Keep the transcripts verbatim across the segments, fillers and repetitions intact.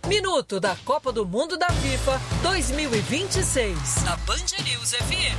Minuto da Copa do Mundo da FIFA dois mil e vinte e seis. Na Band News F M.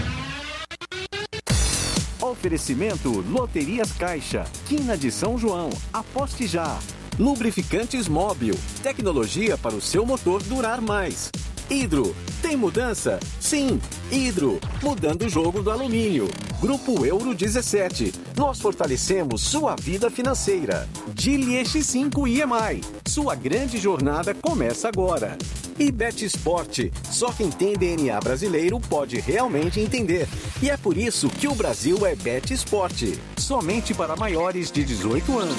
Oferecimento Loterias Caixa, Quina de São João, aposte já. Lubrificantes Móbil, tecnologia para o seu motor durar mais. Hidro, tem mudança? Sim, Hidro, mudando o jogo do alumínio. Grupo Euro dezessete, nós fortalecemos sua vida financeira. Geely X cinco I M I, sua grande jornada começa agora. E Bet Sport, só quem tem D N A brasileiro pode realmente entender. E é por isso que o Brasil é Bet Sport, somente para maiores de dezoito anos.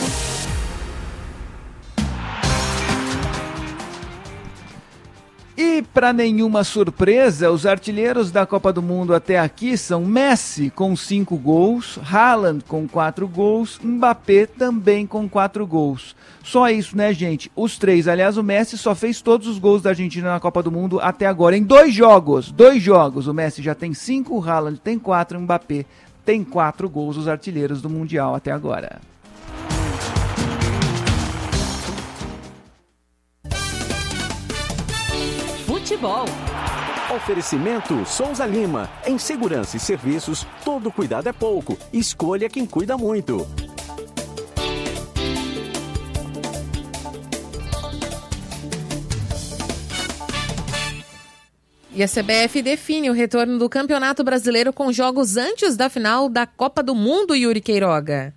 E para nenhuma surpresa, os artilheiros da Copa do Mundo até aqui são Messi com cinco gols, Haaland com quatro gols, Mbappé também com quatro gols. Só isso, né, gente? Os três. Aliás, o Messi só fez todos os gols da Argentina na Copa do Mundo até agora. Em dois jogos, dois jogos. O Messi já tem cinco, o Haaland tem quatro, o Mbappé tem quatro gols, os artilheiros do Mundial até agora. Futebol. Oferecimento Souza Lima. Em segurança e serviços, todo cuidado é pouco. Escolha quem cuida muito. E a C B F define o retorno do Campeonato Brasileiro com jogos antes da final da Copa do Mundo, Yuri Queiroga.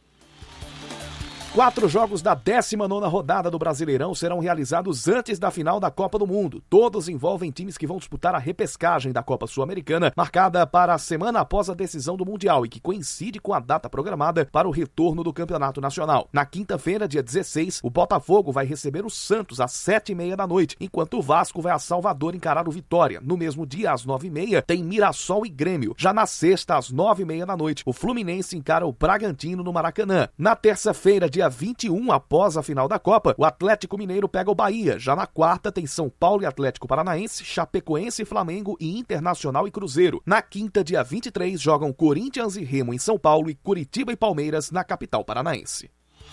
Quatro jogos da décima nona rodada do Brasileirão serão realizados antes da final da Copa do Mundo. Todos envolvem times que vão disputar a repescagem da Copa Sul-Americana, marcada para a semana após a decisão do Mundial e que coincide com a data programada para o retorno do Campeonato Nacional. Na quinta-feira, dia dezesseis, o Botafogo vai receber o Santos às sete e meia da noite, enquanto o Vasco vai a Salvador encarar o Vitória. No mesmo dia, às nove e meia, tem Mirassol e Grêmio. Já na sexta, às nove e meia da noite, o Fluminense encara o Bragantino no Maracanã. Na terça-feira, dia vinte e um, após a final da Copa, o Atlético Mineiro pega o Bahia. Já na quarta tem São Paulo e Atlético Paranaense, Chapecoense e Flamengo e Internacional e Cruzeiro. Na quinta, dia vinte e três, jogam Corinthians e Remo em São Paulo e Curitiba e Palmeiras na capital paranaense.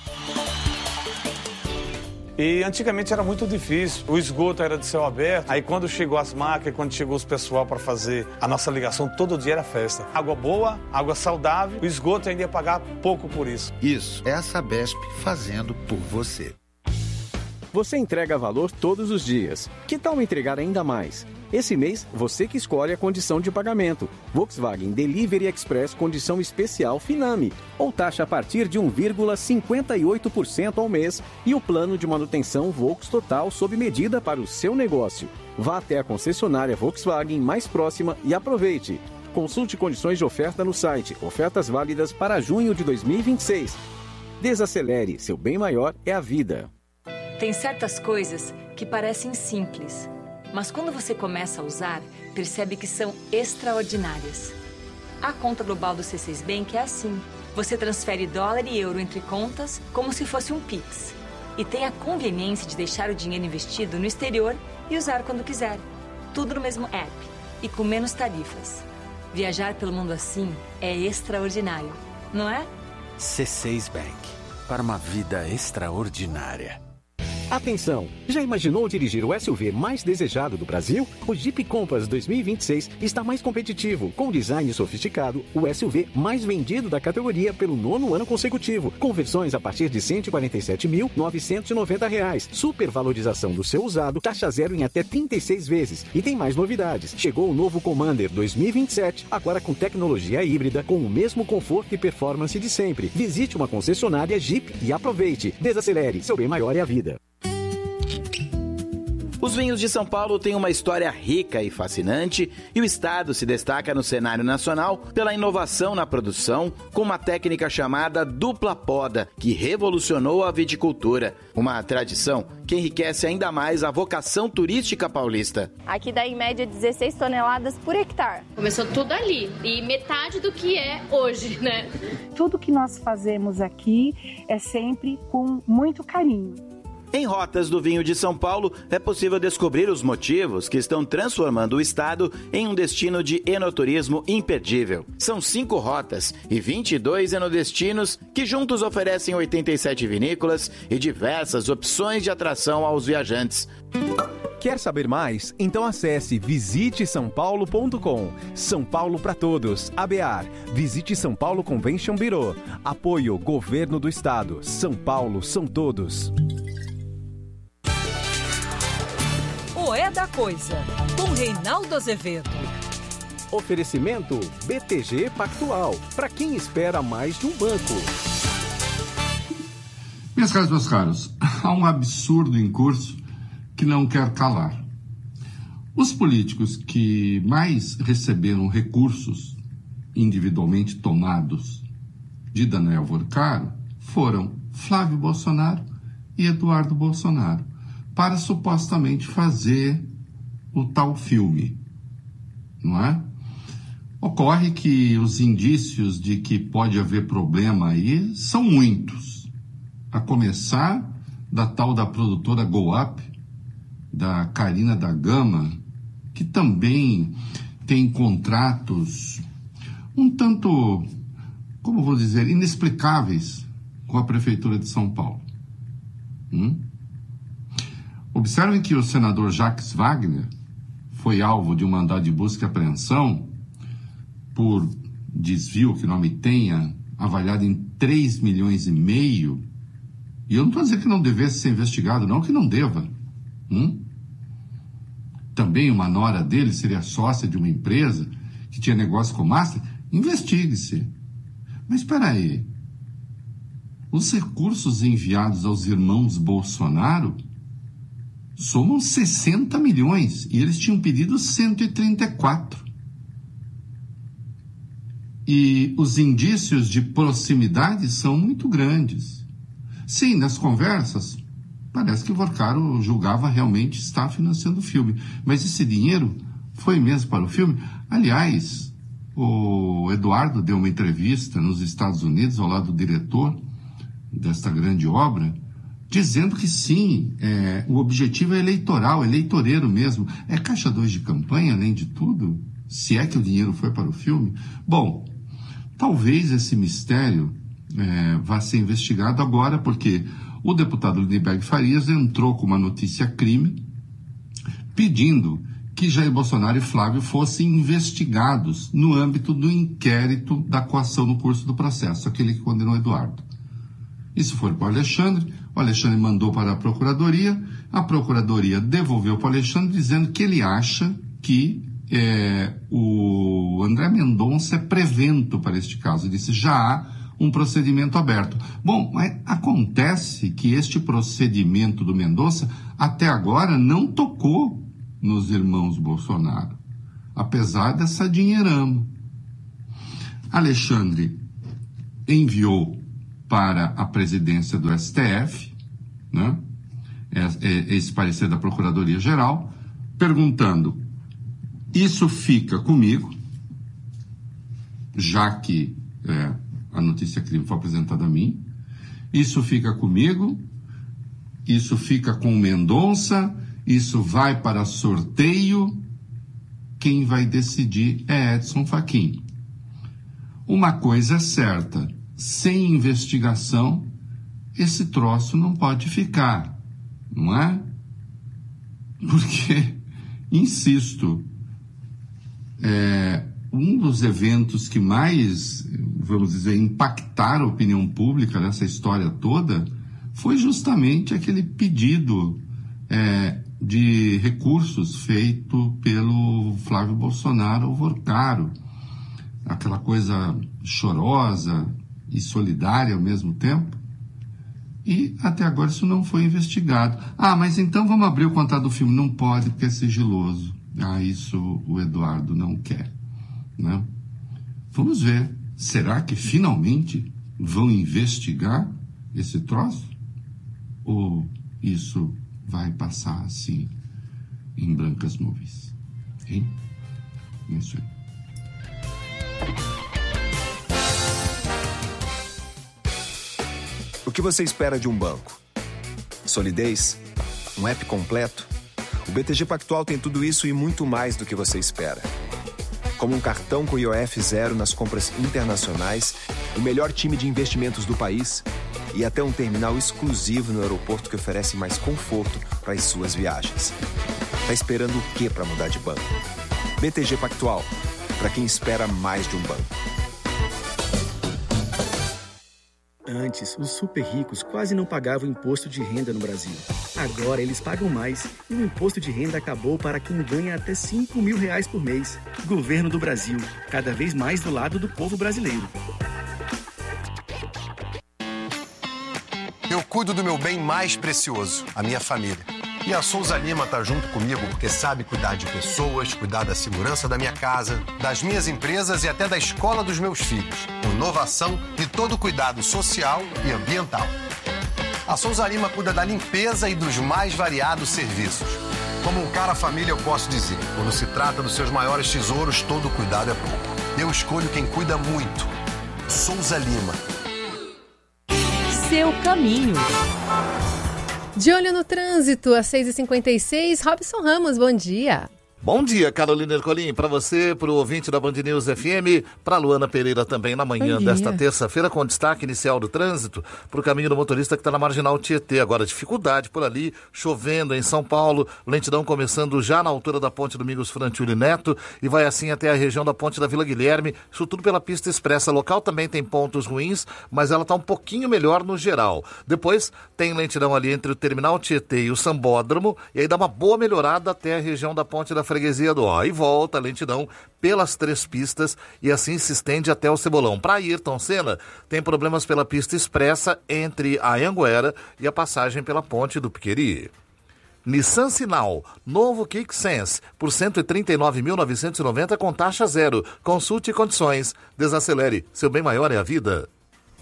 E antigamente era muito difícil, o esgoto era de céu aberto, aí quando chegou as máquinas, quando chegou os pessoal para fazer a nossa ligação, todo dia era festa. Água boa, água saudável, o esgoto ainda ia pagar pouco por isso. Isso, é a Sabesp fazendo por você. Você entrega valor todos os dias. Que tal entregar ainda mais? Esse mês, você que escolhe a condição de pagamento. Volkswagen Delivery Express condição especial Finame. Ou taxa a partir de um vírgula cinquenta e oito por cento ao mês. E o plano de manutenção Volks Total sob medida para o seu negócio. Vá até a concessionária Volkswagen mais próxima e aproveite. Consulte condições de oferta no site. Ofertas válidas para junho de dois mil e vinte e seis. Desacelere. Seu bem maior é a vida. Tem certas coisas que parecem simples, mas quando você começa a usar, percebe que são extraordinárias. A conta global do C seis Bank é assim. Você transfere dólar e euro entre contas como se fosse um Pix. E tem a conveniência de deixar o dinheiro investido no exterior e usar quando quiser. Tudo no mesmo app e com menos tarifas. Viajar pelo mundo assim é extraordinário, não é? C seis Bank. Para uma vida extraordinária. Atenção! Já imaginou dirigir o S U V mais desejado do Brasil? O Jeep Compass dois mil e vinte e seis está mais competitivo, com design sofisticado, o S U V mais vendido da categoria pelo nono ano consecutivo, com versões a partir de cento e quarenta e sete mil novecentos e noventa reais, supervalorização do seu usado, taxa zero em até trinta e seis vezes. E tem mais novidades. Chegou o novo Commander dois mil e vinte e sete, agora com tecnologia híbrida, com o mesmo conforto e performance de sempre. Visite uma concessionária Jeep e aproveite. Desacelere, seu bem maior é a vida. Os vinhos de São Paulo têm uma história rica e fascinante e o estado se destaca no cenário nacional pela inovação na produção com uma técnica chamada dupla poda, que revolucionou a viticultura. Uma tradição que enriquece ainda mais a vocação turística paulista. Aqui dá em média dezesseis toneladas por hectare. Começou tudo ali e metade do que é hoje, né? Tudo que nós fazemos aqui é sempre com muito carinho. Em Rotas do Vinho de São Paulo, é possível descobrir os motivos que estão transformando o estado em um destino de enoturismo imperdível. São cinco rotas e vinte e dois enodestinos que juntos oferecem oitenta e sete vinícolas e diversas opções de atração aos viajantes. Quer saber mais? Então acesse visite são paulo ponto com. São Paulo para todos. A B A R. Visite São Paulo Convention Bureau. Apoio Governo do Estado. São Paulo são todos. O É da Coisa, com Reinaldo Azevedo. Oferecimento B T G Pactual, para quem espera mais de um banco. Minhas caras, meus caros, há um absurdo em curso que não quer calar. Os políticos que mais receberam recursos individualmente tomados de Daniel Vorcaro foram Flávio Bolsonaro e Eduardo Bolsonaro, para supostamente fazer o tal filme, não é? Ocorre que os indícios de que pode haver problema aí são muitos, a começar da tal da produtora Go Up, da Karina da Gama, que também tem contratos um tanto, como vou dizer, inexplicáveis com a Prefeitura de São Paulo. Hum? Observem que o senador Jacques Wagner foi alvo de um mandado de busca e apreensão por desvio que não me tenha, avaliado em três milhões e meio. E eu não estou dizendo que não devesse ser investigado, não que não deva. Hum? Também uma nora dele seria sócia de uma empresa que tinha negócio com Master. Investigue-se. Mas espera aí. Os recursos enviados aos irmãos Bolsonaro somam sessenta milhões e eles tinham pedido cento e trinta e quatro. E os indícios de proximidade são muito grandes. Sim, nas conversas, parece que o Vorcaro julgava realmente estar financiando o filme. Mas esse dinheiro foi mesmo para o filme? Aliás, o Eduardo deu uma entrevista nos Estados Unidos ao lado do diretor desta grande obra, dizendo que sim, é, o objetivo é eleitoral, eleitoreiro mesmo. É caixa dois de campanha, além de tudo? Se é que o dinheiro foi para o filme? Bom, talvez esse mistério é, vá ser investigado agora, porque o deputado Lindenberg Farias entrou com uma notícia crime pedindo que Jair Bolsonaro e Flávio fossem investigados no âmbito do inquérito da coação no curso do processo, aquele que condenou Eduardo. Isso foi para o Alexandre, o Alexandre mandou para a Procuradoria, a Procuradoria devolveu para o Alexandre dizendo que ele acha que é, o André Mendonça é prevento para este caso. Ele disse, já há um procedimento aberto. Bom, mas acontece que este procedimento do Mendonça até agora não tocou nos irmãos Bolsonaro, apesar dessa dinheirama. Alexandre enviou para a presidência do S T F, né, esse parecer da Procuradoria-Geral, perguntando, isso fica comigo, já que é, a notícia crime foi apresentada a mim, isso fica comigo, isso fica com o Mendonça, isso vai para sorteio, quem vai decidir é Edson Fachin. Uma coisa é certa, sem investigação, esse troço não pode ficar, não é? Porque, insisto, é, um dos eventos que mais, vamos dizer, impactaram a opinião pública nessa história toda foi justamente aquele pedido é, de recursos feito pelo Flávio Bolsonaro ao Vorcaro. Aquela coisa chorosa e solidária ao mesmo tempo, e até agora isso não foi investigado. Ah, mas então vamos abrir o contato do filme. Não pode, porque é sigiloso. Ah, isso o Eduardo não quer, né? Vamos ver, será que finalmente vão investigar esse troço? Ou isso vai passar assim, em brancas nuvens? Hein? Isso aí. O que você espera de um banco? solidez, um app completo. O B T G Pactual tem tudo isso e muito mais do que você espera. Como um cartão com I O F zero nas compras internacionais, o melhor time de investimentos do país e até um terminal exclusivo no aeroporto que oferece mais conforto para as suas viagens. Tá esperando o quê para mudar de banco? B T G Pactual, para quem espera mais de um banco. Antes, os super ricos quase não pagavam imposto de renda no Brasil. Agora eles pagam mais e o imposto de renda acabou para quem ganha até cinco mil reais por mês. Governo do Brasil, cada vez mais do lado do povo brasileiro. Eu cuido do meu bem mais precioso, a minha família. E a Souza Lima tá junto comigo porque sabe cuidar de pessoas, cuidar da segurança da minha casa, das minhas empresas e até da escola dos meus filhos. Com inovação e todo cuidado social e ambiental. A Souza Lima cuida da limpeza e dos mais variados serviços. Como um cara família eu posso dizer, quando se trata dos seus maiores tesouros, todo cuidado é pouco. Eu escolho quem cuida muito. Souza Lima. Seu caminho. De olho no trânsito, às seis e cinquenta e seis, Robson Ramos, bom dia. Bom dia, Carolina Ercolim, para você, para o ouvinte da Band News F M, para Luana Pereira também na manhã desta terça-feira, com destaque inicial do trânsito para o caminho do motorista que está na Marginal Tietê. Agora, dificuldade por ali, chovendo em São Paulo, lentidão começando já na altura da ponte Domingos Frantiuli Neto e vai assim até a região da ponte da Vila Guilherme, isso tudo pela pista expressa local. Também tem pontos ruins, mas ela está um pouquinho melhor no geral. Depois tem lentidão ali entre o Terminal Tietê e o Sambódromo, e aí dá uma boa melhorada até a região da ponte da Freguesia do Ó. E volta a lentidão pelas três pistas e assim se estende até o Cebolão. Para Ayrton Senna, tem problemas pela pista expressa entre a Anhanguera e a passagem pela ponte do Piqueri. Nissan Sinal, novo Kick Sense, por cento e trinta e nove mil novecentos e noventa com taxa zero. Consulte condições. Desacelere, seu bem maior é a vida.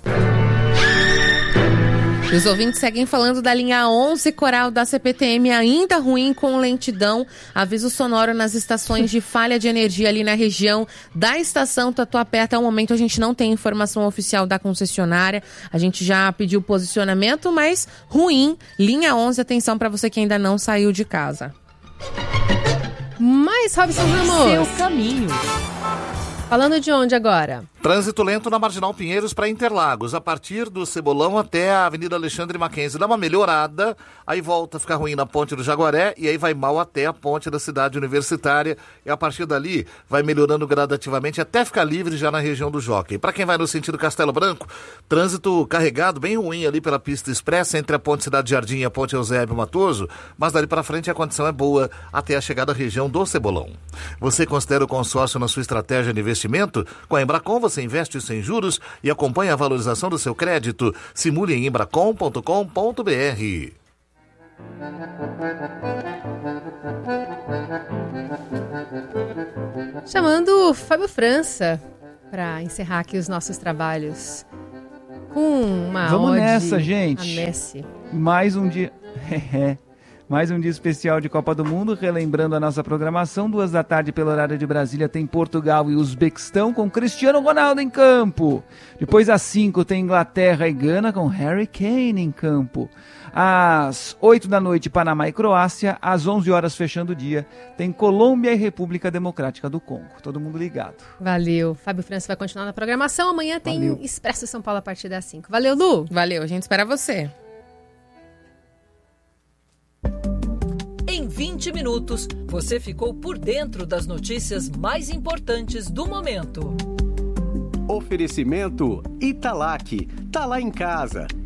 Os ouvintes seguem falando da linha onze Coral da C P T M, ainda ruim com lentidão. Aviso sonoro nas estações de falha de energia ali na região da estação Tatuapé. Até o momento a gente não tem informação oficial da concessionária. A gente já pediu posicionamento, mas ruim. Linha onze, atenção para você que ainda não saiu de casa. Mais Robson Ramos. Seu caminho. Falando de onde agora? Trânsito lento na Marginal Pinheiros para Interlagos, a partir do Cebolão até a Avenida Alexandre Mackenzie. Dá uma melhorada, aí volta a ficar ruim na Ponte do Jaguaré e aí vai mal até a Ponte da Cidade Universitária. E a partir dali vai melhorando gradativamente até ficar livre já na região do Jockey. Para quem vai no sentido Castelo Branco, trânsito carregado, bem ruim ali pela pista expressa entre a Ponte Cidade Jardim e a Ponte Eusébio Matoso, mas dali para frente a condição é boa até a chegada à região do Cebolão. Você considera o consórcio na sua estratégia de investimento? Com a Embracon você investe sem juros e acompanha a valorização do seu crédito. Simule em embracon ponto com ponto b r. Chamando Fábio França para encerrar aqui os nossos trabalhos com uma Vamos ode nessa, gente. a Messi. Mais um dia... Mais um dia especial de Copa do Mundo, relembrando a nossa programação. Duas da tarde pelo horário de Brasília tem Portugal e Uzbequistão com Cristiano Ronaldo em campo. Depois às cinco tem Inglaterra e Gana com Harry Kane em campo. Às oito da noite Panamá e Croácia. Às onze horas fechando o dia tem Colômbia e República Democrática do Congo. Todo mundo ligado. Valeu. Fábio França vai continuar na programação. Amanhã tem Valeu. Expresso São Paulo a partir das cinco. Valeu, Lu. Valeu, a gente espera você. Em vinte minutos, você ficou por dentro das notícias mais importantes do momento. Oferecimento Italac. Tá lá em casa.